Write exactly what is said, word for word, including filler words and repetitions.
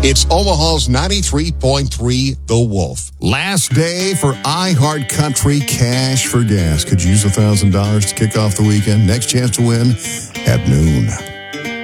It's Omaha's ninety-three point three The Wolf. Last day for iHeartCountry Cash for Gas. Could you use one thousand dollars to kick off the weekend? Next chance to win at noon.